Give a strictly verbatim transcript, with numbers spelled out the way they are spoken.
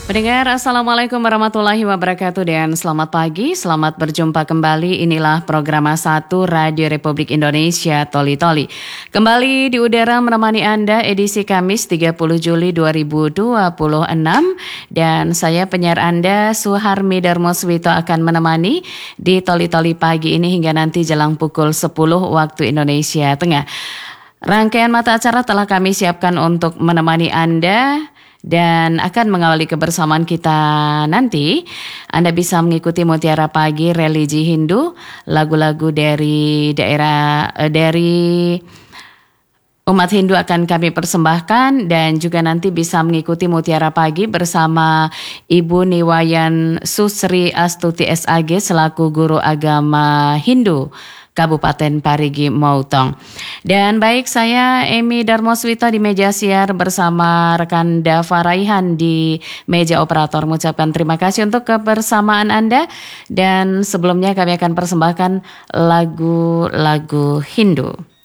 Pendengar, Assalamualaikum warahmatullahi wabarakatuh dan selamat pagi, selamat berjumpa kembali. Inilah program satu Radio Republik Indonesia Toli Toli. Kembali di udara menemani Anda edisi Kamis tiga puluh Juli dua ribu dua puluh enam dan saya penyiar Anda Suharmi Darmoswito akan menemani di Toli Toli pagi ini hingga nanti jelang pukul sepuluh waktu Indonesia Tengah. Rangkaian mata acara telah kami siapkan untuk menemani Anda dan akan mengawali kebersamaan kita nanti. Anda bisa mengikuti Mutiara Pagi religi Hindu, lagu-lagu dari daerah eh, dari umat Hindu akan kami persembahkan dan juga nanti bisa mengikuti Mutiara Pagi bersama Ibu Niwayan Susri Astuti S A G selaku guru agama Hindu Kabupaten Parigi Motong. Dan baik, saya Emi Darmoswito di meja siar bersama rekan Dava Raihan di meja operator. Mengucapkan terima kasih untuk kebersamaan Anda dan sebelumnya kami akan persembahkan lagu-lagu Hindu.